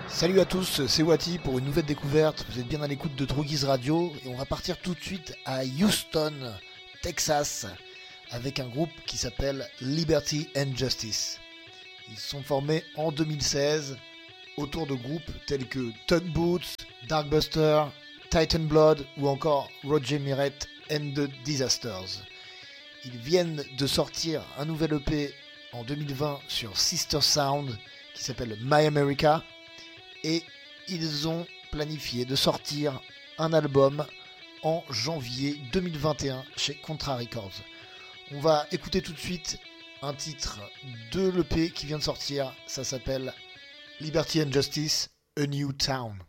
Salut à tous, c'est Wati pour une nouvelle découverte. Vous êtes bien à l'écoute de Drogiz Radio et on va partir tout de suite à Houston, Texas, avec un groupe qui s'appelle Liberty and Justice. Ils sont formés en 2016 autour de groupes tels que Tugboats, Darkbuster, Titan Blood ou encore Roger Miret and the Disasters. Ils viennent de sortir un nouvel EP en 2020 sur Sister Sound qui s'appelle My America. Et ils ont planifié de sortir un album en janvier 2021 chez Contra Records. On va écouter tout de suite un titre de l'EP qui vient de sortir. Ça s'appelle Liberty and Justice, A New Town.